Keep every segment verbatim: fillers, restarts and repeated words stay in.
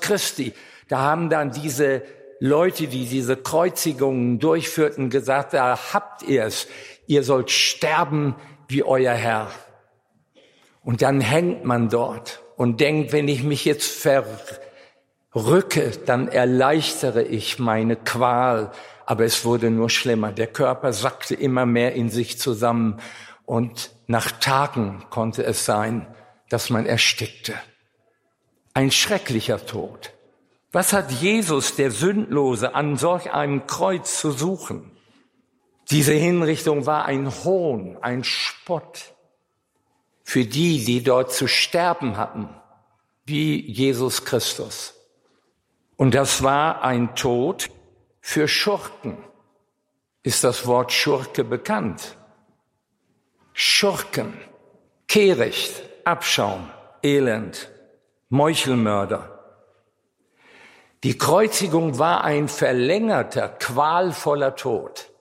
Christi, da haben dann diese Leute, die diese Kreuzigungen durchführten, gesagt, da habt ihr es, ihr sollt sterben wie euer Herr. Und dann hängt man dort und denkt, wenn ich mich jetzt verrücke, dann erleichtere ich meine Qual. Aber es wurde nur schlimmer. Der Körper sackte immer mehr in sich zusammen. Und nach Tagen konnte es sein, dass man erstickte. Ein schrecklicher Tod. Was hat Jesus, der Sündlose, an solch einem Kreuz zu suchen? Diese Hinrichtung war ein Hohn, ein Spott für die, die dort zu sterben hatten, wie Jesus Christus. Und das war ein Tod für Schurken. Ist das Wort Schurke bekannt? Schurken, Kehricht, Abschaum, Elend, Meuchelmörder. Die Kreuzigung war ein verlängerter, qualvoller Tod.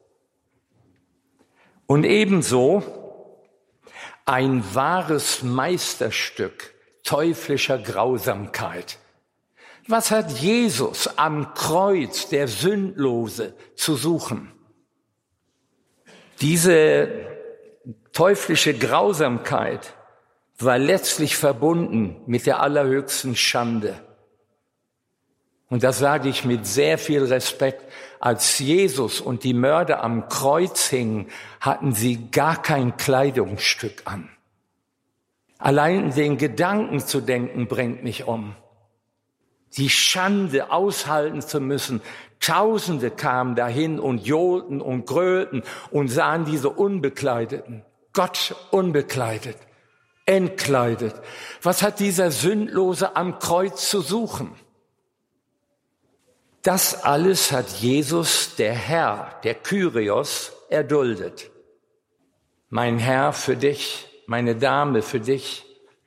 Und ebenso ein wahres Meisterstück teuflischer Grausamkeit. Was hat Jesus am Kreuz, der Sündlose, zu suchen? Diese teuflische Grausamkeit war letztlich verbunden mit der allerhöchsten Schande. Und das sage ich mit sehr viel Respekt. Als Jesus und die Mörder am Kreuz hingen, hatten sie gar kein Kleidungsstück an. Allein den Gedanken zu denken, bringt mich um. Die Schande aushalten zu müssen. Tausende kamen dahin und johlten und grölten und sahen diese Unbekleideten. Gott unbekleidet, entkleidet. Was hat dieser Sündlose am Kreuz zu suchen? Das alles hat Jesus, der Herr, der Kyrios, erduldet. Mein Herr für dich, meine Dame für dich,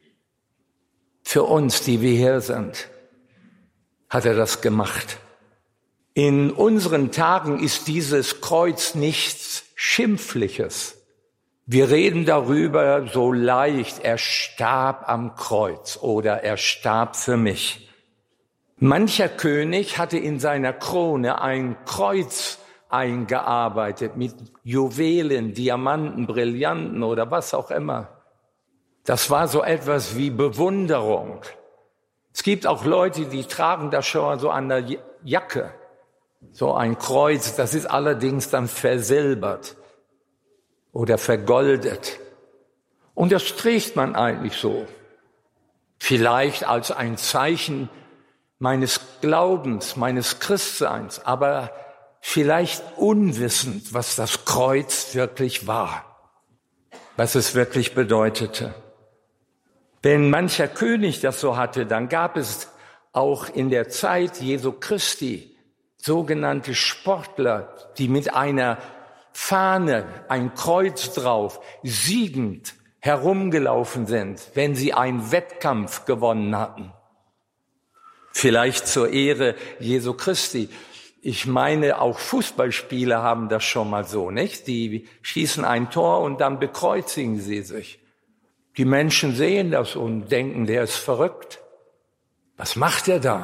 für uns, die wir hier sind, hat er das gemacht. In unseren Tagen ist dieses Kreuz nichts Schimpfliches. Wir reden darüber so leicht, er starb am Kreuz oder er starb für mich. Mancher König hatte in seiner Krone ein Kreuz eingearbeitet mit Juwelen, Diamanten, Brillanten oder was auch immer. Das war so etwas wie Bewunderung. Es gibt auch Leute, die tragen das schon so an der Jacke, so ein Kreuz, das ist allerdings dann versilbert oder vergoldet. Und das trägt man eigentlich so, vielleicht als ein Zeichen meines Glaubens, meines Christseins, aber vielleicht unwissend, was das Kreuz wirklich war, was es wirklich bedeutete. Wenn mancher König das so hatte, dann gab es auch in der Zeit Jesu Christi sogenannte Sportler, die mit einer Fahne, ein Kreuz drauf, siegend herumgelaufen sind, wenn sie einen Wettkampf gewonnen hatten. Vielleicht zur Ehre Jesu Christi. Ich meine, auch Fußballspieler haben das schon mal so, nicht? Die schießen ein Tor und dann bekreuzigen sie sich. Die Menschen sehen das und denken, der ist verrückt. Was macht er da?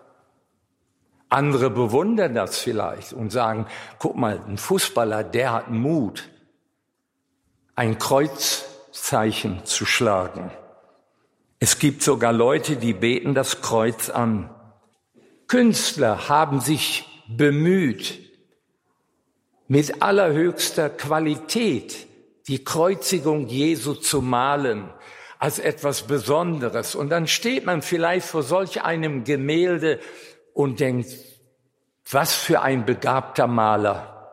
Andere bewundern das vielleicht und sagen, guck mal, ein Fußballer, der hat Mut, ein Kreuzzeichen zu schlagen. Es gibt sogar Leute, die beten das Kreuz an. Künstler haben sich bemüht, mit allerhöchster Qualität die Kreuzigung Jesu zu malen als etwas Besonderes. Und dann steht man vielleicht vor solch einem Gemälde und denkt, was für ein begabter Maler.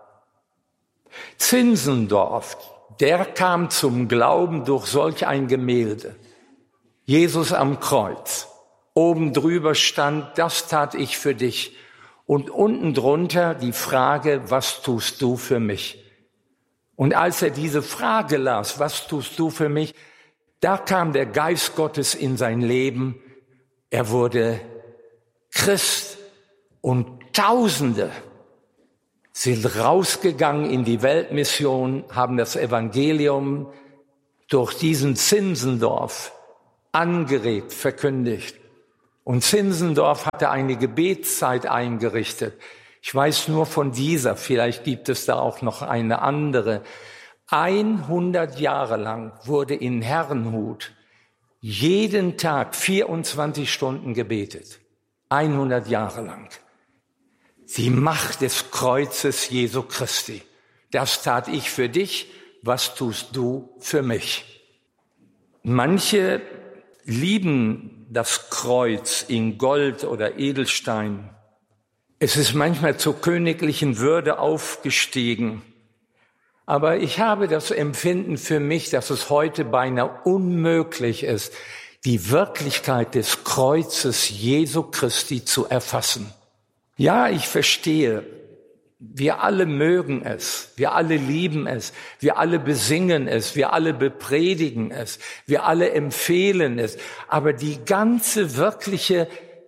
Zinzendorf, der kam zum Glauben durch solch ein Gemälde. Jesus am Kreuz. Oben drüber stand, das tat ich für dich. Und unten drunter die Frage, was tust du für mich? Und als er diese Frage las, was tust du für mich? Da kam der Geist Gottes in sein Leben. Er wurde Christ und Tausende sind rausgegangen in die Weltmission, haben das Evangelium durch diesen Zinzendorf angeregt, verkündigt. Und Zinzendorf hatte eine Gebetszeit eingerichtet. Ich weiß nur von dieser, vielleicht gibt es da auch noch eine andere. hundert Jahre lang wurde in Herrnhut jeden Tag vierundzwanzig Stunden gebetet. hundert Jahre lang. Die Macht des Kreuzes Jesu Christi. Das tat ich für dich, was tust du für mich? Manche lieben das Kreuz in Gold oder Edelstein. Es ist manchmal zur königlichen Würde aufgestiegen. Aber ich habe das Empfinden für mich, dass es heute beinahe unmöglich ist, die Wirklichkeit des Kreuzes Jesu Christi zu erfassen. Ja, ich verstehe, wir alle mögen es, wir alle lieben es, wir alle besingen es, wir alle bepredigen es, wir alle empfehlen es. Aber die ganze wirkliche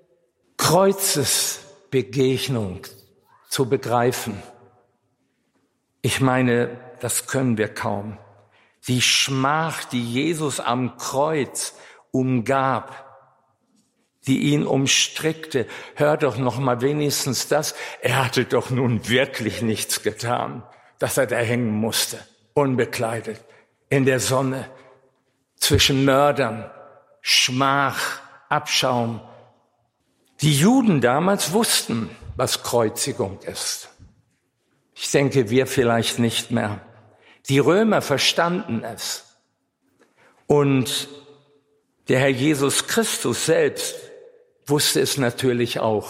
Kreuzesbegegnung zu begreifen, ich meine, das können wir kaum. Die Schmach, die Jesus am Kreuz umgab, die ihn umstrickte. Hör doch noch mal wenigstens das. Er hatte doch nun wirklich nichts getan, dass er da hängen musste, unbekleidet, in der Sonne, zwischen Mördern, Schmach, Abschaum. Die Juden damals wussten, was Kreuzigung ist. Ich denke, wir vielleicht nicht mehr. Die Römer verstanden es. Und der Herr Jesus Christus selbst wusste es natürlich auch.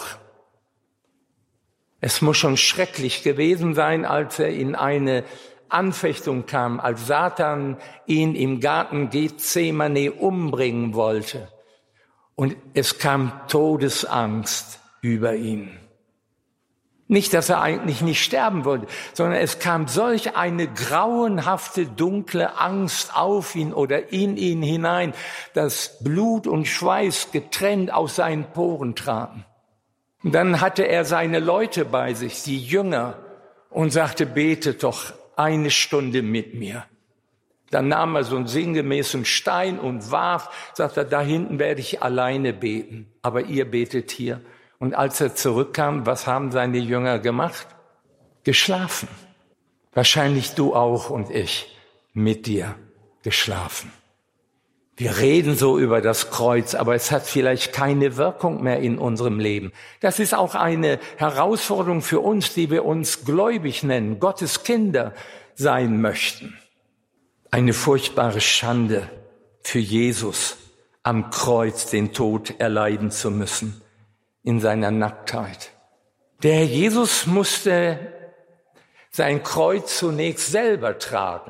Es muss schon schrecklich gewesen sein, als er in eine Anfechtung kam, als Satan ihn im Garten Gethsemane umbringen wollte. Und es kam Todesangst über ihn. Nicht, dass er eigentlich nicht sterben wollte, sondern es kam solch eine grauenhafte, dunkle Angst auf ihn oder in ihn hinein, dass Blut und Schweiß getrennt aus seinen Poren traten. Und dann hatte er seine Leute bei sich, die Jünger, und sagte, betet doch eine Stunde mit mir. Dann nahm er so einen sinngemäßen Stein und warf, sagte, da hinten werde ich alleine beten, aber ihr betet hier. Und als er zurückkam, was haben seine Jünger gemacht? Geschlafen. Wahrscheinlich du auch und ich mit dir geschlafen. Wir reden so über das Kreuz, aber es hat vielleicht keine Wirkung mehr in unserem Leben. Das ist auch eine Herausforderung für uns, die wir uns gläubig nennen, Gottes Kinder sein möchten. Eine furchtbare Schande für Jesus, am Kreuz den Tod erleiden zu müssen. In seiner Nacktheit. Der Herr Jesus musste sein Kreuz zunächst selber tragen,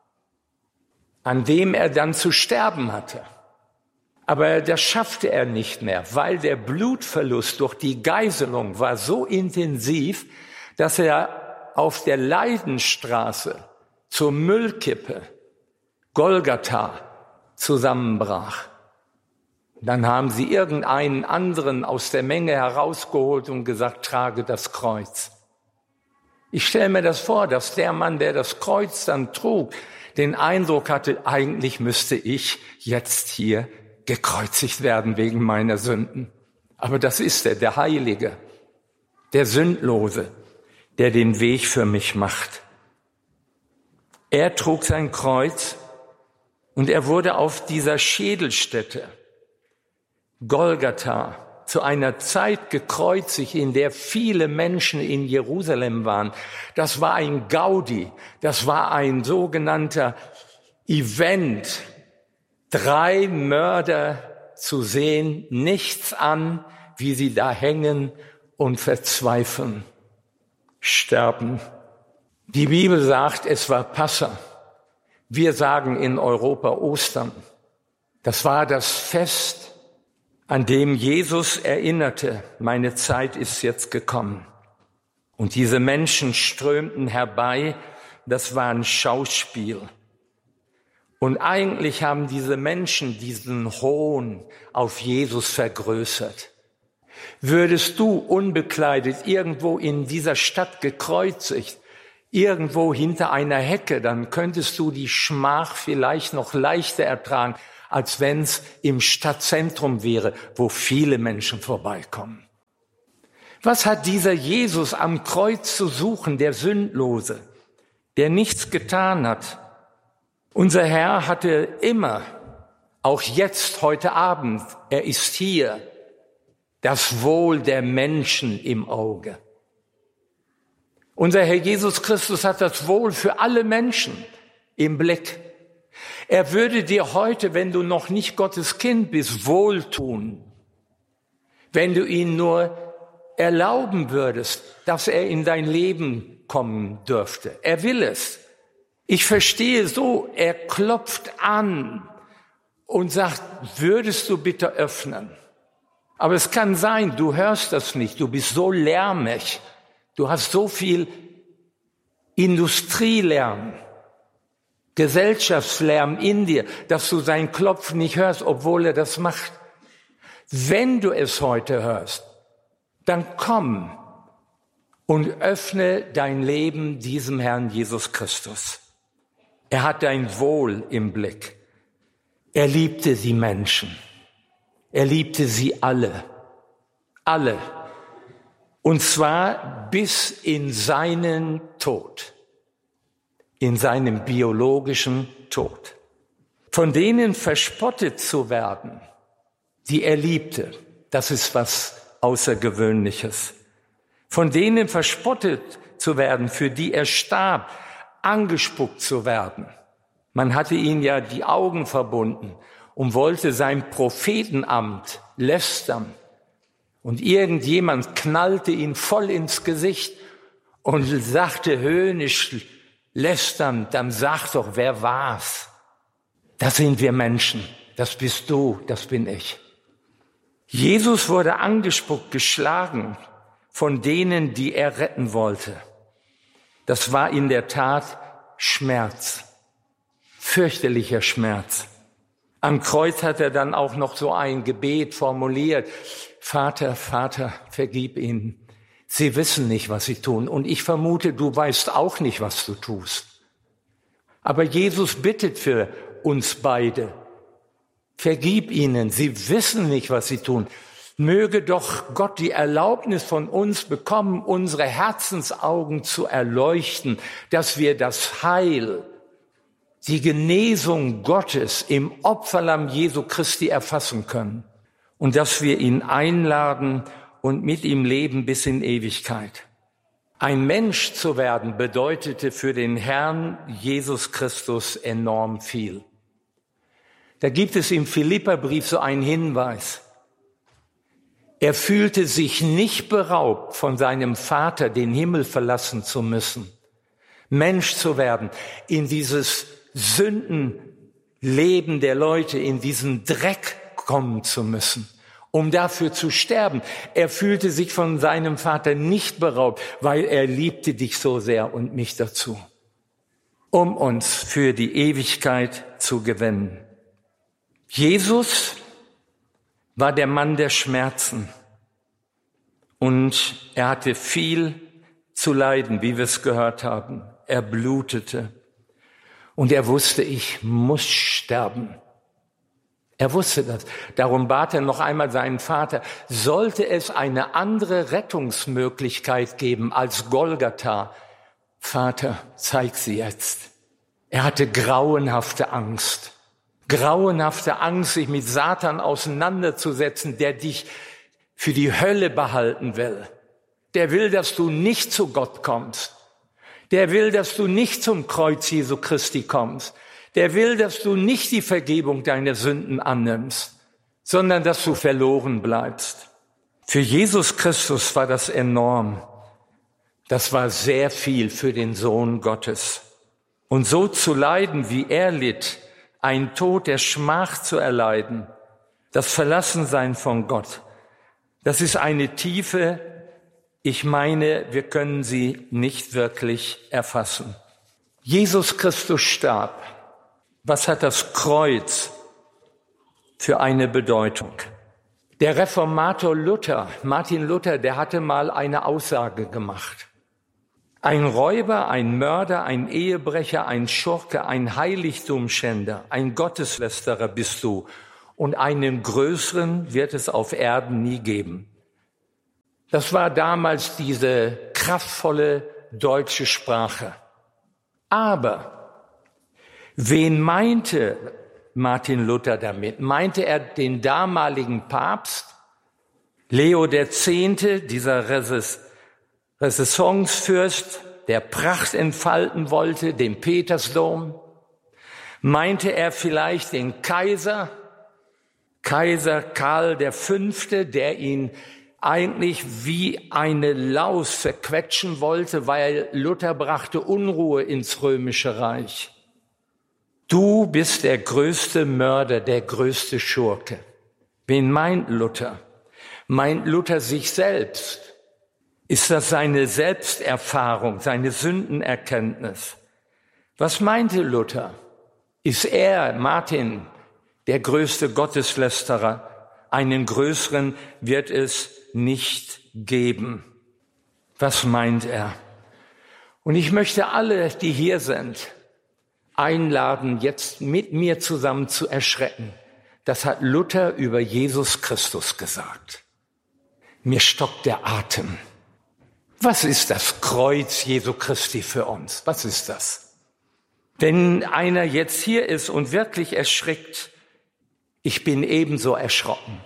an dem er dann zu sterben hatte. Aber das schaffte er nicht mehr, weil der Blutverlust durch die Geiselung war so intensiv, dass er auf der Leidenstraße zur Müllkippe Golgatha zusammenbrach. Dann haben sie irgendeinen anderen aus der Menge herausgeholt und gesagt, trage das Kreuz. Ich stelle mir das vor, dass der Mann, der das Kreuz dann trug, den Eindruck hatte, eigentlich müsste ich jetzt hier gekreuzigt werden wegen meiner Sünden. Aber das ist er, der Heilige, der Sündlose, der den Weg für mich macht. Er trug sein Kreuz und er wurde auf dieser Schädelstätte Golgatha zu einer Zeit gekreuzigt, in der viele Menschen in Jerusalem waren. Das war ein Gaudi, das war ein sogenannter Event. Drei Mörder zu sehen, nichts an, wie sie da hängen und verzweifeln, sterben. Die Bibel sagt, es war Passa. Wir sagen in Europa Ostern. Das war das Fest, an dem Jesus erinnerte, meine Zeit ist jetzt gekommen. Und diese Menschen strömten herbei, das war ein Schauspiel. Und eigentlich haben diese Menschen diesen Hohn auf Jesus vergrößert. Würdest du unbekleidet irgendwo in dieser Stadt gekreuzigt, irgendwo hinter einer Hecke, dann könntest du die Schmach vielleicht noch leichter ertragen. als wenn es im Stadtzentrum wäre, wo viele Menschen vorbeikommen. Was hat dieser Jesus am Kreuz zu suchen, der Sündlose, der nichts getan hat? Unser Herr hatte immer, auch jetzt, heute Abend, er ist hier, das Wohl der Menschen im Auge. Unser Herr Jesus Christus hat das Wohl für alle Menschen im Blick. Er würde dir heute, wenn du noch nicht Gottes Kind bist, wohltun, wenn du ihn nur erlauben würdest, dass er in dein Leben kommen dürfte. Er will es. Ich verstehe so, er klopft an und sagt, würdest du bitte öffnen? Aber es kann sein, du hörst das nicht, du bist so lärmig, du hast so viel Industrielärm, Gesellschaftslärm in dir, dass du sein Klopfen nicht hörst, obwohl er das macht. Wenn du es heute hörst, dann komm und öffne dein Leben diesem Herrn Jesus Christus. Er hat dein Wohl im Blick. Er liebte die Menschen. Er liebte sie alle. Alle. Und zwar bis in seinen Tod. In seinem biologischen Tod. Von denen verspottet zu werden, die er liebte, das ist was Außergewöhnliches. Von denen verspottet zu werden, für die er starb, angespuckt zu werden. Man hatte ihn ja die Augen verbunden und wollte sein Prophetenamt lästern. Und irgendjemand knallte ihn voll ins Gesicht und sagte höhnisch, lästern, dann sag doch, wer war's? Das sind wir Menschen, das bist du, das bin ich. Jesus wurde angespuckt, geschlagen von denen, die er retten wollte. Das war in der Tat Schmerz, fürchterlicher Schmerz. Am Kreuz hat er dann auch noch so ein Gebet formuliert. Vater, Vater, vergib ihnen. Sie wissen nicht, was sie tun. Und ich vermute, du weißt auch nicht, was du tust. Aber Jesus bittet für uns beide. Vergib ihnen, sie wissen nicht, was sie tun. Möge doch Gott die Erlaubnis von uns bekommen, unsere Herzensaugen zu erleuchten, dass wir das Heil, die Genesung Gottes im Opferlamm Jesu Christi erfassen können und dass wir ihn einladen und mit ihm leben bis in Ewigkeit. Ein Mensch zu werden bedeutete für den Herrn Jesus Christus enorm viel. Da gibt es im Philipperbrief so einen Hinweis. Er fühlte sich nicht beraubt, von seinem Vater den Himmel verlassen zu müssen, Mensch zu werden, in dieses Sündenleben der Leute, in diesen Dreck kommen zu müssen, um dafür zu sterben. Er fühlte sich von seinem Vater nicht beraubt, weil er liebte dich so sehr und mich dazu, um uns für die Ewigkeit zu gewinnen. Jesus war der Mann der Schmerzen und er hatte viel zu leiden, wie wir es gehört haben. Er blutete und er wusste, ich muss sterben. Er wusste das. Darum bat er noch einmal seinen Vater, sollte es eine andere Rettungsmöglichkeit geben als Golgatha, Vater, zeig sie jetzt. Er hatte grauenhafte Angst. Grauenhafte Angst, sich mit Satan auseinanderzusetzen, der dich für die Hölle behalten will. Der will, dass du nicht zu Gott kommst. Der will, dass du nicht zum Kreuz Jesu Christi kommst. Der will, dass du nicht die Vergebung deiner Sünden annimmst, sondern dass du verloren bleibst. Für Jesus Christus war das enorm. Das war sehr viel für den Sohn Gottes. Und so zu leiden, wie er litt, ein Tod der Schmach zu erleiden, das Verlassensein von Gott, das ist eine Tiefe, ich meine, wir können sie nicht wirklich erfassen. Jesus Christus starb. Was hat das Kreuz für eine Bedeutung? Der Reformator Luther, Martin Luther, der hatte mal eine Aussage gemacht. Ein Räuber, ein Mörder, ein Ehebrecher, ein Schurke, ein Heiligtumschänder, ein Gotteslästerer bist du. Und einen größeren wird es auf Erden nie geben. Das war damals diese kraftvolle deutsche Sprache. Aber wen meinte Martin Luther damit? Meinte er den damaligen Papst, Leo der Zehnte, dieser Renaissancefürst, der Pracht entfalten wollte, den Petersdom? Meinte er vielleicht den Kaiser, Kaiser Karl der Fünfte, der ihn eigentlich wie eine Laus verquetschen wollte, weil Luther brachte Unruhe ins Römische Reich? Du bist der größte Mörder, der größte Schurke. Wen meint Luther? Meint Luther sich selbst? Ist das seine Selbsterfahrung, seine Sündenerkenntnis? Was meinte Luther? Ist er, Martin, der größte Gotteslästerer? Einen größeren wird es nicht geben. Was meint er? Und ich möchte alle, die hier sind, einladen, jetzt mit mir zusammen zu erschrecken. Das hat Luther über Jesus Christus gesagt. Mir stockt der Atem. Was ist das Kreuz Jesu Christi für uns? Was ist das? Wenn einer jetzt hier ist und wirklich erschrickt, ich bin ebenso erschrocken.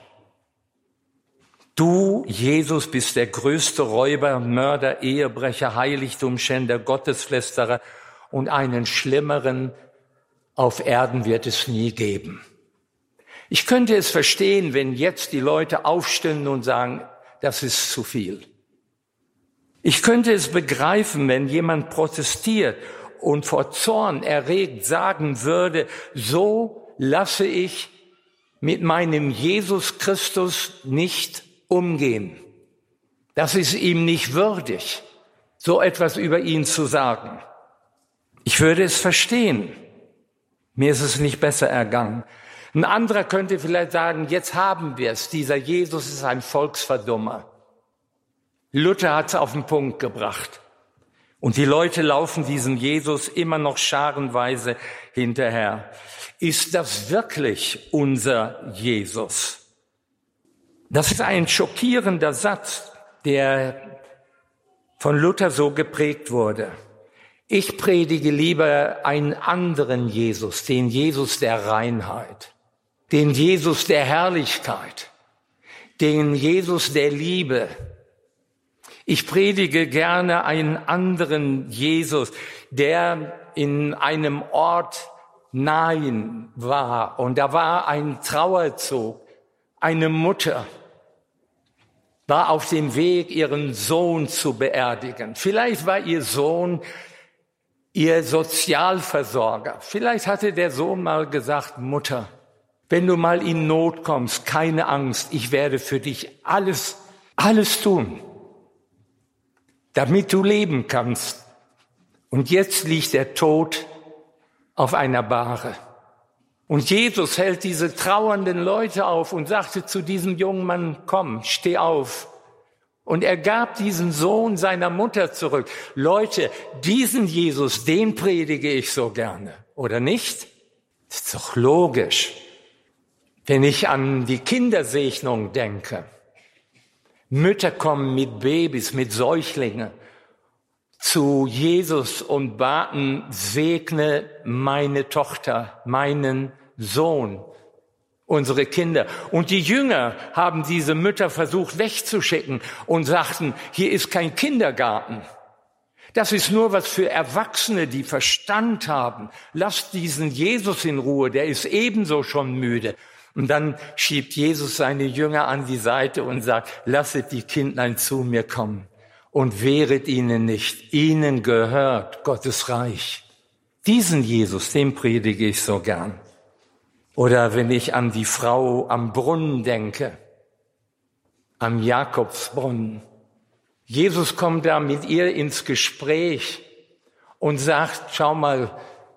Du, Jesus, bist der größte Räuber, Mörder, Ehebrecher, Heiligtumschänder, Gotteslästerer, und einen schlimmeren auf Erden wird es nie geben. Ich könnte es verstehen, wenn jetzt die Leute aufstünden und sagen, das ist zu viel. Ich könnte es begreifen, wenn jemand protestiert und vor Zorn erregt sagen würde, so lasse ich mit meinem Jesus Christus nicht umgehen. Das ist ihm nicht würdig, so etwas über ihn zu sagen. Ich würde es verstehen. Mir ist es nicht besser ergangen. Ein anderer könnte vielleicht sagen, jetzt haben wir es. Dieser Jesus ist ein Volksverdummer. Luther hat es auf den Punkt gebracht. Und die Leute laufen diesem Jesus immer noch scharenweise hinterher. Ist das wirklich unser Jesus? Das ist ein schockierender Satz, der von Luther so geprägt wurde. Ich predige lieber einen anderen Jesus, den Jesus der Reinheit, den Jesus der Herrlichkeit, den Jesus der Liebe. Ich predige gerne einen anderen Jesus, der in einem Ort Nain war und da war ein Trauerzug, eine Mutter war auf dem Weg, ihren Sohn zu beerdigen. Vielleicht war ihr Sohn ihr Sozialversorger. Vielleicht hatte der Sohn mal gesagt, Mutter, wenn du mal in Not kommst, keine Angst, ich werde für dich alles, alles tun, damit du leben kannst. Und jetzt liegt der Tod auf einer Bahre. Und Jesus hält diese trauernden Leute auf und sagte zu diesem jungen Mann, komm, steh auf. Und er gab diesen Sohn seiner Mutter zurück. Leute, diesen Jesus, den predige ich so gerne, oder nicht? Das ist doch logisch. Wenn ich an die Kindersegnung denke, Mütter kommen mit Babys, mit Säuglingen zu Jesus und baten, segne meine Tochter, meinen Sohn, unsere Kinder. Und die Jünger haben diese Mütter versucht wegzuschicken und sagten, hier ist kein Kindergarten. Das ist nur was für Erwachsene, die Verstand haben. Lasst diesen Jesus in Ruhe, der ist ebenso schon müde. Und dann schiebt Jesus seine Jünger an die Seite und sagt, lasset die Kindlein zu mir kommen und wehret ihnen nicht. Ihnen gehört Gottes Reich. Diesen Jesus, den predige ich so gern. Oder wenn ich an die Frau am Brunnen denke, am Jakobsbrunnen. Jesus kommt da mit ihr ins Gespräch und sagt, schau mal,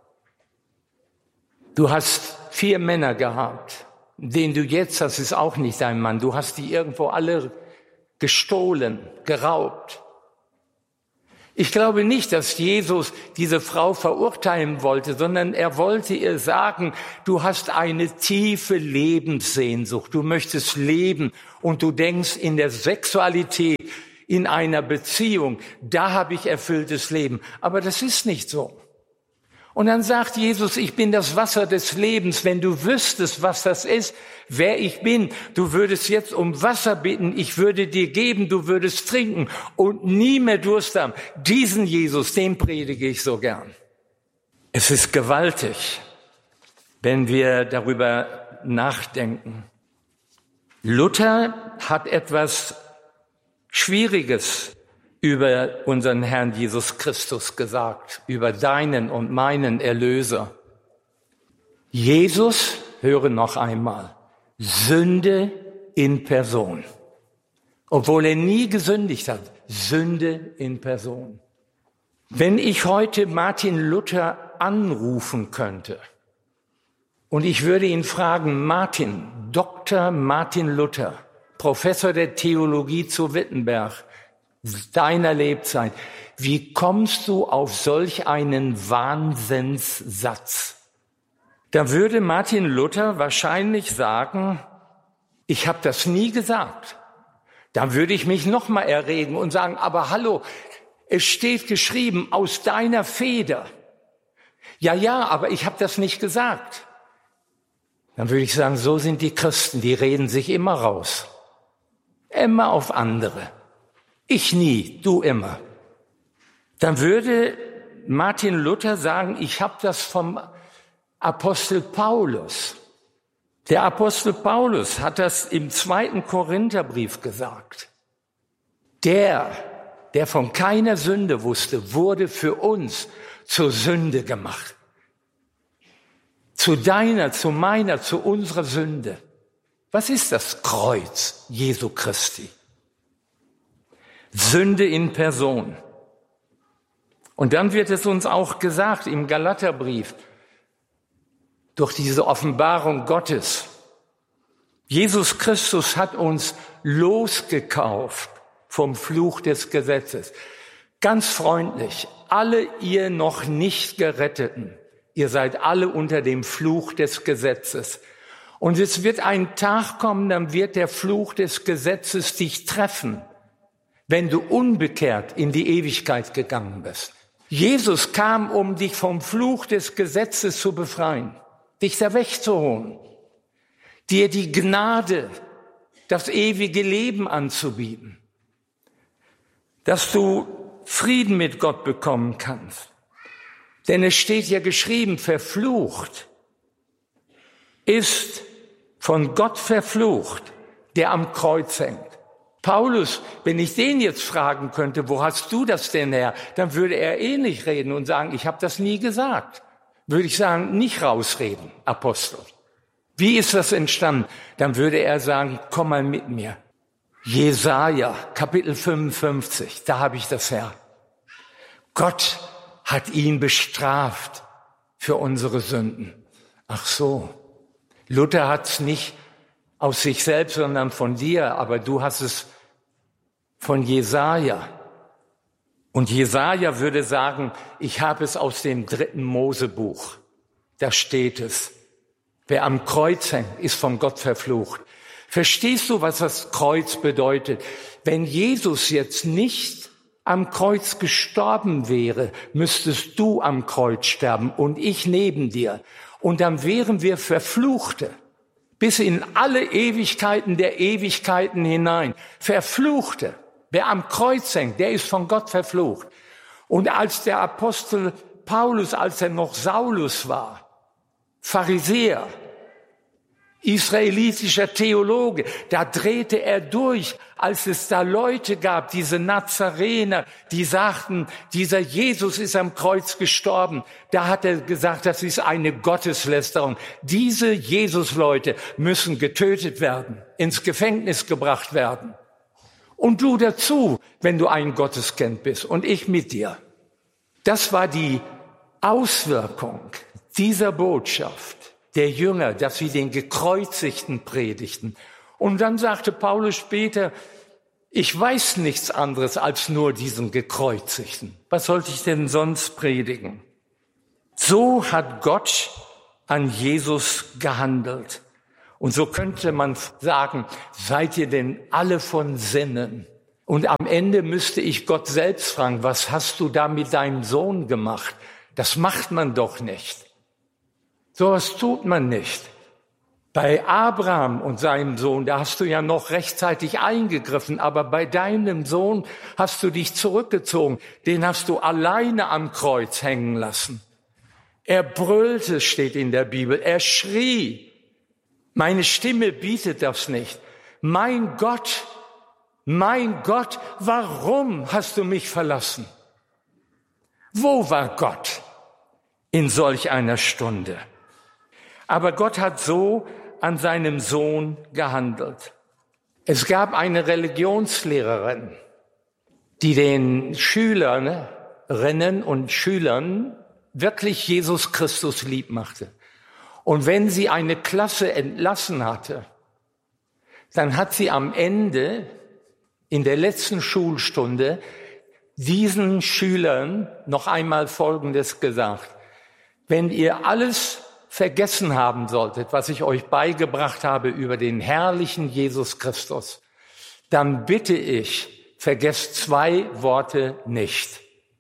du hast vier Männer gehabt. Den du jetzt hast, ist auch nicht dein Mann. Du hast die irgendwo alle gestohlen, geraubt. Ich glaube nicht, dass Jesus diese Frau verurteilen wollte, sondern er wollte ihr sagen, du hast eine tiefe Lebenssehnsucht, du möchtest leben und du denkst in der Sexualität, in einer Beziehung, da habe ich erfülltes Leben. Aber das ist nicht so. Und dann sagt Jesus, ich bin das Wasser des Lebens. Wenn du wüsstest, was das ist, wer ich bin, du würdest jetzt um Wasser bitten, ich würde dir geben, du würdest trinken und nie mehr Durst haben. Diesen Jesus, den predige ich so gern. Es ist gewaltig, wenn wir darüber nachdenken. Luther hat etwas Schwieriges über unseren Herrn Jesus Christus gesagt, über deinen und meinen Erlöser. Jesus, höre noch einmal, Sünde in Person. Obwohl er nie gesündigt hat, Sünde in Person. Wenn ich heute Martin Luther anrufen könnte und ich würde ihn fragen, Martin, Doktor Martin Luther, Professor der Theologie zu Wittenberg, deiner Lebzeit. Wie kommst du auf solch einen Wahnsinnssatz? Da würde Martin Luther wahrscheinlich sagen, ich habe das nie gesagt. Da würde ich mich noch mal erregen und sagen, aber hallo, es steht geschrieben, aus deiner Feder. Ja, ja, aber ich habe das nicht gesagt. Dann würde ich sagen, so sind die Christen, die reden sich immer raus. Immer auf andere. Ich nie, du immer. Dann würde Martin Luther sagen, ich habe das vom Apostel Paulus. Der Apostel Paulus hat das im zweiten Korintherbrief gesagt. Der, der von keiner Sünde wusste, wurde für uns zur Sünde gemacht. Zu deiner, zu meiner, zu unserer Sünde. Was ist das Kreuz Jesu Christi? Sünde in Person. Und dann wird es uns auch gesagt im Galaterbrief, durch diese Offenbarung Gottes. Jesus Christus hat uns losgekauft vom Fluch des Gesetzes. Ganz freundlich, alle ihr noch nicht Geretteten, ihr seid alle unter dem Fluch des Gesetzes. Und es wird ein Tag kommen, dann wird der Fluch des Gesetzes dich treffen, wenn du unbekehrt in die Ewigkeit gegangen bist. Jesus kam, um dich vom Fluch des Gesetzes zu befreien, dich da wegzuholen, dir die Gnade, das ewige Leben anzubieten, dass du Frieden mit Gott bekommen kannst. Denn es steht ja geschrieben, verflucht ist von Gott verflucht, der am Kreuz hängt. Paulus, wenn ich den jetzt fragen könnte, wo hast du das denn her? Dann würde er ähnlich reden und sagen, ich habe das nie gesagt. Würde ich sagen, nicht rausreden, Apostel. Wie ist das entstanden? Dann würde er sagen, komm mal mit mir. Jesaja, Kapitel fünfundfünfzig, da habe ich das her. Gott hat ihn bestraft für unsere Sünden. Ach so, Luther hat es nicht aus sich selbst, sondern von dir, aber du hast es von Jesaja. Und Jesaja würde sagen, ich habe es aus dem dritten Mosebuch. Da steht es. Wer am Kreuz hängt, ist von Gott verflucht. Verstehst du, was das Kreuz bedeutet? Wenn Jesus jetzt nicht am Kreuz gestorben wäre, müsstest du am Kreuz sterben und ich neben dir. Und dann wären wir Verfluchte. Bis in alle Ewigkeiten der Ewigkeiten hinein. Verfluchte. Wer am Kreuz hängt, der ist von Gott verflucht. Und als der Apostel Paulus, als er noch Saulus war, Pharisäer, israelitischer Theologe, da drehte er durch, als es da Leute gab, diese Nazarener, die sagten, dieser Jesus ist am Kreuz gestorben. Da hat er gesagt, das ist eine Gotteslästerung. Diese Jesus-Leute müssen getötet werden, ins Gefängnis gebracht werden. Und du dazu, wenn du ein Gotteskind bist und ich mit dir. Das war die Auswirkung dieser Botschaft der Jünger, dass sie den Gekreuzigten predigten. Und dann sagte Paulus später, Ich weiß nichts anderes als nur diesen Gekreuzigten. Was sollte ich denn sonst predigen? So hat Gott an Jesus gehandelt. Und so könnte man sagen, seid ihr denn alle von Sinnen? Und am Ende müsste ich Gott selbst fragen, was hast du da mit deinem Sohn gemacht? Das macht man doch nicht. Sowas tut man nicht. Bei Abraham und seinem Sohn, da hast du ja noch rechtzeitig eingegriffen, aber bei deinem Sohn hast du dich zurückgezogen. Den hast du alleine am Kreuz hängen lassen. Er brüllte, steht in der Bibel. Er schrie. Meine Stimme bietet das nicht. Mein Gott, mein Gott, warum hast du mich verlassen? Wo war Gott in solch einer Stunde? Aber Gott hat so an seinem Sohn gehandelt. Es gab eine Religionslehrerin, die den Schülerinnen und Schülern wirklich Jesus Christus lieb machte. Und wenn sie eine Klasse entlassen hatte, dann hat sie am Ende, in der letzten Schulstunde, diesen Schülern noch einmal Folgendes gesagt. Wenn ihr alles vergessen haben solltet, was ich euch beigebracht habe über den herrlichen Jesus Christus, dann bitte ich, vergesst zwei Worte nicht.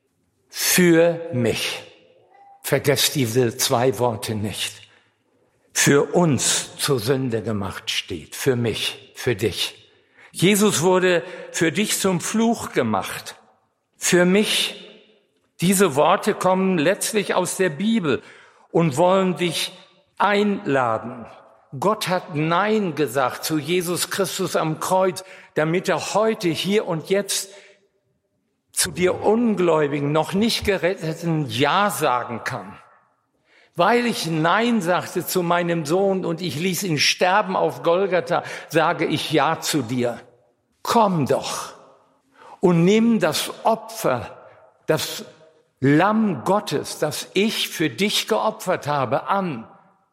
Für mich. Vergesst diese zwei Worte nicht. Für uns zur Sünde gemacht steht. Für mich, für dich. Jesus wurde für dich zum Fluch gemacht. Für mich. Diese Worte kommen letztlich aus der Bibel und wollen dich einladen. Gott hat Nein gesagt zu Jesus Christus am Kreuz, damit er heute, hier und jetzt zu dir Ungläubigen, noch nicht Geretteten Ja sagen kann. Weil ich Nein sagte zu meinem Sohn und ich ließ ihn sterben auf Golgatha, sage ich Ja zu dir. Komm doch und nimm das Opfer, das Lamm Gottes, das ich für dich geopfert habe, an.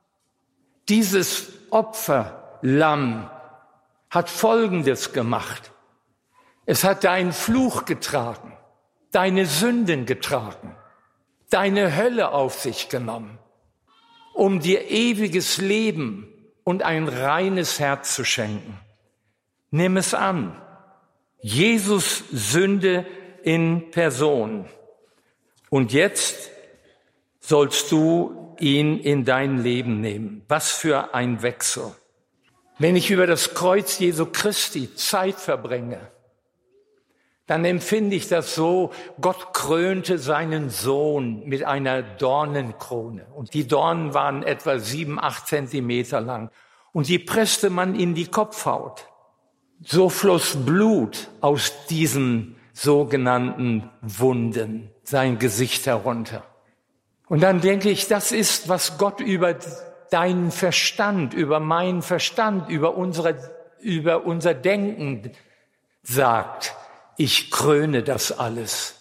Dieses Opferlamm hat Folgendes gemacht. Es hat deinen Fluch getragen, deine Sünden getragen, deine Hölle auf sich genommen, um dir ewiges Leben und ein reines Herz zu schenken. Nimm es an. Jesus Sünde in Person. Und jetzt sollst du ihn in dein Leben nehmen. Was für ein Wechsel. Wenn ich über das Kreuz Jesu Christi Zeit verbringe, dann empfinde ich das so, Gott krönte seinen Sohn mit einer Dornenkrone. Und die Dornen waren etwa sieben, acht Zentimeter lang. Und die presste man in die Kopfhaut. So floss Blut aus diesen sogenannten Wunden, sein Gesicht herunter. Und dann denke ich, das ist, was Gott über deinen Verstand, über meinen Verstand, über unsere, über unser Denken sagt. Ich kröne das alles.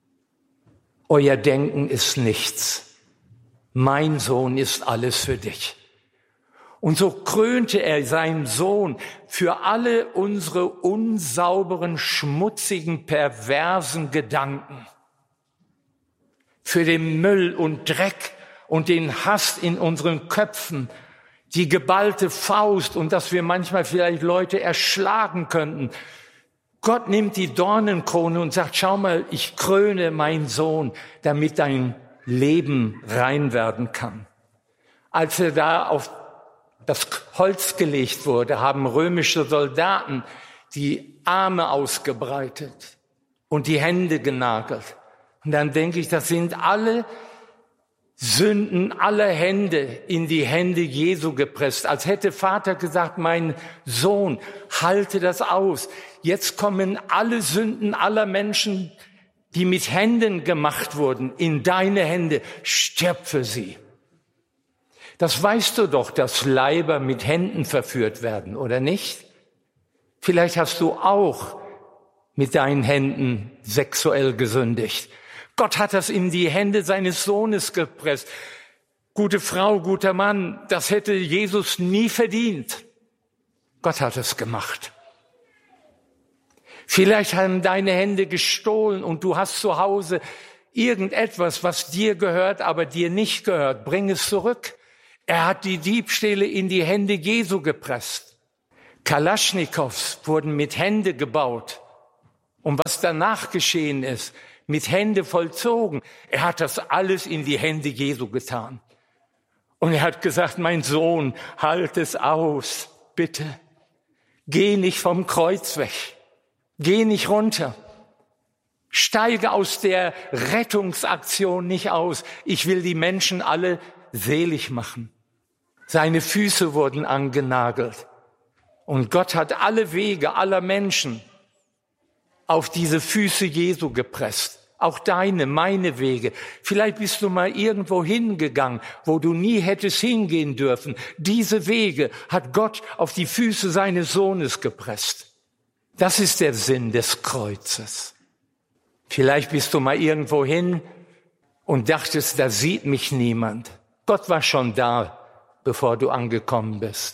Euer Denken ist nichts. Mein Sohn ist alles für dich. Und so krönte er seinen Sohn für alle unsere unsauberen, schmutzigen, perversen Gedanken. Für den Müll und Dreck und den Hass in unseren Köpfen, die geballte Faust und dass wir manchmal vielleicht Leute erschlagen könnten. Gott nimmt die Dornenkrone und sagt, schau mal, ich kröne meinen Sohn, damit dein Leben rein werden kann. Als er da auf das Holz gelegt wurde, haben römische Soldaten die Arme ausgebreitet und die Hände genagelt. Und dann denke ich, das sind alle Sünden aller Hände in die Hände Jesu gepresst. Als hätte Vater gesagt, mein Sohn, halte das aus. Jetzt kommen alle Sünden aller Menschen, die mit Händen gemacht wurden, in deine Hände. Stirb für sie. Das weißt du doch, dass Leiber mit Händen verführt werden, oder nicht? Vielleicht hast du auch mit deinen Händen sexuell gesündigt. Gott hat das in die Hände seines Sohnes gepresst. Gute Frau, guter Mann, das hätte Jesus nie verdient. Gott hat es gemacht. Vielleicht haben deine Hände gestohlen und du hast zu Hause irgendetwas, was dir gehört, aber dir nicht gehört. Bring es zurück. Er hat die Diebstähle in die Hände Jesu gepresst. Kalaschnikows wurden mit Hände gebaut. Und was danach geschehen ist, mit Hände vollzogen. Er hat das alles in die Hände Jesu getan. Und er hat gesagt, mein Sohn, halt es aus, bitte. Geh nicht vom Kreuz weg. Geh nicht runter. Steige aus der Rettungsaktion nicht aus. Ich will die Menschen alle selig machen. Seine Füße wurden angenagelt. Und Gott hat alle Wege aller Menschen auf diese Füße Jesu gepresst. Auch deine, meine Wege. Vielleicht bist du mal irgendwo hingegangen, wo du nie hättest hingehen dürfen. Diese Wege hat Gott auf die Füße seines Sohnes gepresst. Das ist der Sinn des Kreuzes. Vielleicht bist du mal irgendwo hin und dachtest, da sieht mich niemand. Gott war schon da, bevor du angekommen bist.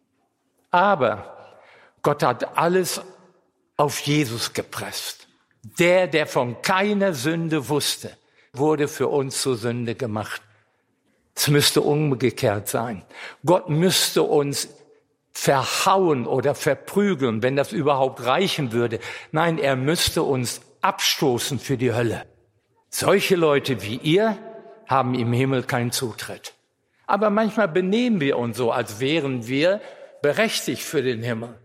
Aber Gott hat alles auf Jesus gepresst. Der, der von keiner Sünde wusste, wurde für uns zur Sünde gemacht. Es müsste umgekehrt sein. Gott müsste uns verhauen oder verprügeln, wenn das überhaupt reichen würde. Nein, er müsste uns abstoßen für die Hölle. Solche Leute wie ihr haben im Himmel keinen Zutritt. Aber manchmal benehmen wir uns so, als wären wir berechtigt für den Himmel.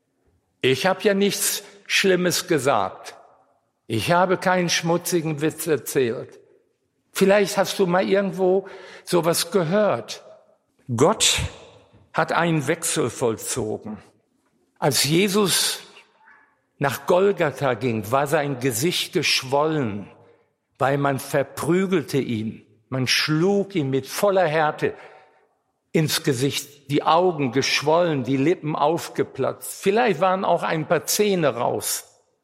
Ich habe ja nichts Schlimmes gesagt. Ich habe keinen schmutzigen Witz erzählt. Vielleicht hast du mal irgendwo sowas gehört. Gott hat einen Wechsel vollzogen. Als Jesus nach Golgatha ging, war sein Gesicht geschwollen, weil man verprügelte ihn. Man schlug ihn mit voller Härte ins Gesicht, die Augen geschwollen, die Lippen aufgeplatzt. Vielleicht waren auch ein paar Zähne raus.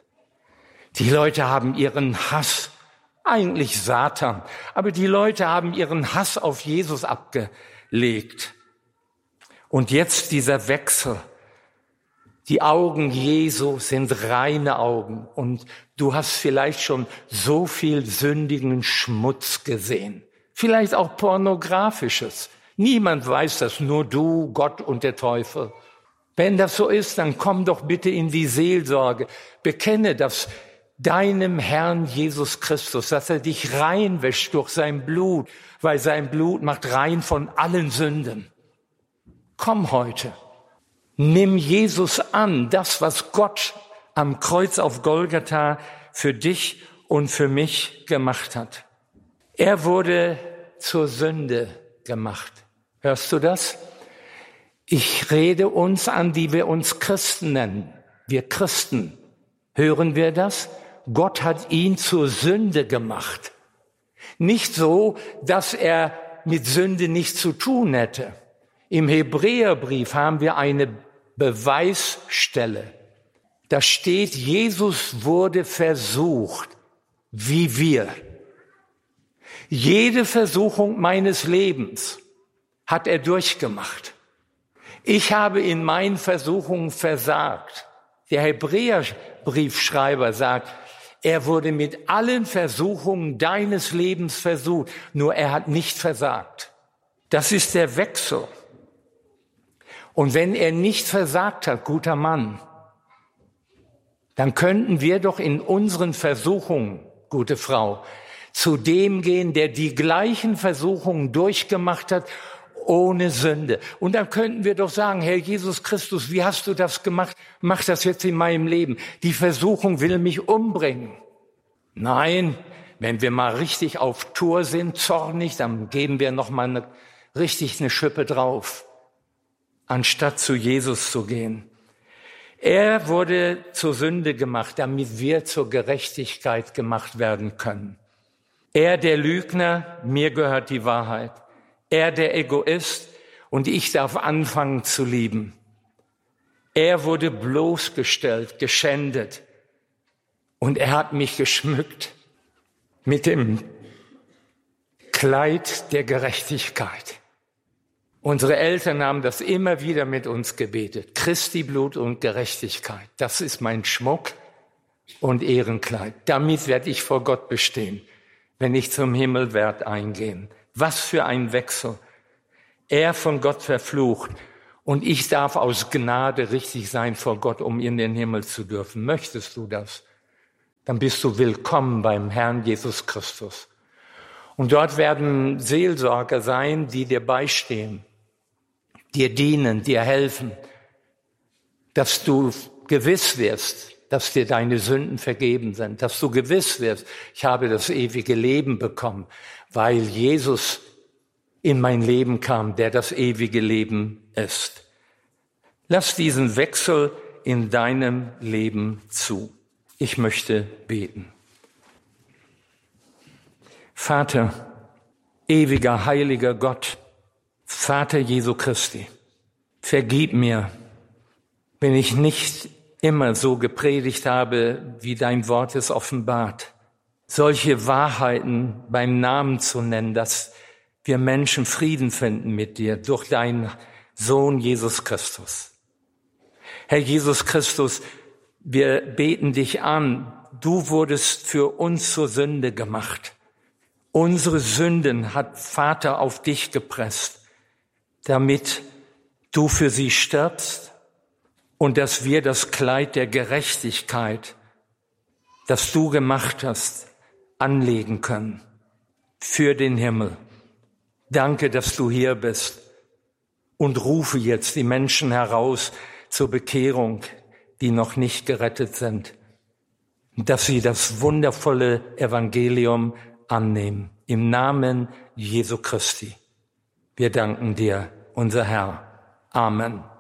Die Leute haben ihren Hass, eigentlich Satan, aber die Leute haben ihren Hass auf Jesus abgelegt. Und jetzt dieser Wechsel. Die Augen Jesu sind reine Augen und du hast vielleicht schon so viel sündigen Schmutz gesehen. Vielleicht auch pornografisches. Niemand weiß das, nur du, Gott und der Teufel. Wenn das so ist, dann komm doch bitte in die Seelsorge. Bekenne das deinem Herrn Jesus Christus, dass er dich reinwäscht durch sein Blut, weil sein Blut macht rein von allen Sünden. Komm heute. Nimm Jesus an, das, was Gott am Kreuz auf Golgatha für dich und für mich gemacht hat. Er wurde zur Sünde gemacht. Hörst du das? Ich rede uns an, die wir uns Christen nennen. Wir Christen. Hören wir das? Gott hat ihn zur Sünde gemacht. Nicht so, dass er mit Sünde nichts zu tun hätte. Im Hebräerbrief haben wir eine Beweisstelle. Da steht, Jesus wurde versucht, wie wir. Jede Versuchung meines Lebens hat er durchgemacht. Ich habe in meinen Versuchungen versagt. Der Hebräerbriefschreiber sagt, er wurde mit allen Versuchungen deines Lebens versucht, nur er hat nicht versagt. Das ist der Wechsel. Und wenn er nicht versagt hat, guter Mann, dann könnten wir doch in unseren Versuchungen, gute Frau, zu dem gehen, der die gleichen Versuchungen durchgemacht hat, ohne Sünde. Und dann könnten wir doch sagen, Herr Jesus Christus, wie hast du das gemacht? Mach das jetzt in meinem Leben. Die Versuchung will mich umbringen. Nein, wenn wir mal richtig auf Tour sind, zornig, dann geben wir noch mal eine, richtig eine Schippe drauf, anstatt zu Jesus zu gehen. Er wurde zur Sünde gemacht, damit wir zur Gerechtigkeit gemacht werden können. Er, der Lügner, mir gehört die Wahrheit. Er, der Egoist, und ich darf anfangen zu lieben. Er wurde bloßgestellt, geschändet. Und er hat mich geschmückt mit dem Kleid der Gerechtigkeit. Unsere Eltern haben das immer wieder mit uns gebetet. Christi Blut und Gerechtigkeit. Das ist mein Schmuck. und Ehrenkleid. Damit werde ich vor Gott bestehen, wenn ich zum Himmel werde eingehen. Was für ein Wechsel. Er von Gott verflucht und ich darf aus Gnade richtig sein vor Gott, um in den Himmel zu dürfen. Möchtest du das? Dann bist du willkommen beim Herrn Jesus Christus. Und dort werden Seelsorger sein, die dir beistehen, dir dienen, dir helfen, dass du gewiss wirst, dass dir deine Sünden vergeben sind, dass du gewiss wirst, ich habe das ewige Leben bekommen, weil Jesus in mein Leben kam, der das ewige Leben ist. Lass diesen Wechsel in deinem Leben zu. Ich möchte beten. Vater, ewiger, heiliger Gott, Vater Jesu Christi, vergib mir, wenn ich nicht immer so gepredigt habe, wie dein Wort es offenbart, solche Wahrheiten beim Namen zu nennen, dass wir Menschen Frieden finden mit dir durch deinen Sohn Jesus Christus. Herr Jesus Christus, wir beten dich an, du wurdest für uns zur Sünde gemacht. Unsere Sünden hat Vater auf dich gepresst, damit du für sie stirbst und dass wir das Kleid der Gerechtigkeit, das du gemacht hast, anlegen können für den Himmel. Danke, dass du hier bist und rufe jetzt die Menschen heraus zur Bekehrung, die noch nicht gerettet sind, dass sie das wundervolle Evangelium annehmen. Im Namen Jesu Christi. Wir danken dir, unser Herr. Amen.